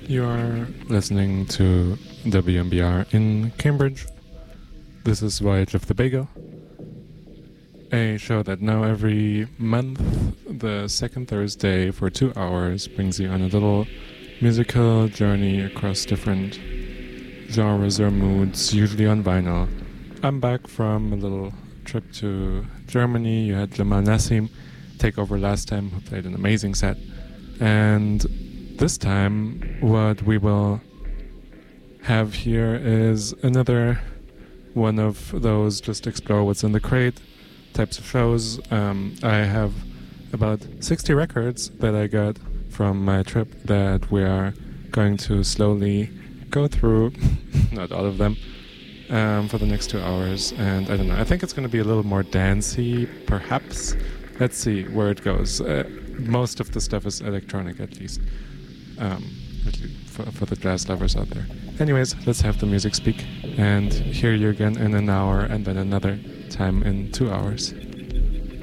You're listening to WMBR in Cambridge. This is Voyage of the Bagel, a show that now every month, the second Thursday for 2 hours, brings you on a little musical journey across different genres or moods, usually on vinyl. I'm back from a little trip to Germany. You had Jamal Nassim take over last time, who played an amazing set. And this time, what we will have here is another one of those just explore what's in the crate types of shows. I have about 60 records that I got from my trip that we are going to slowly go through, not all of them, for the next 2 hours. And I don't know, I think it's going to be a little more dancey, perhaps. Let's see where it goes. Most of the stuff is electronic, at least, for the jazz lovers out there. Anyways, let's have the music speak and hear you again in an hour and then another time in 2 hours.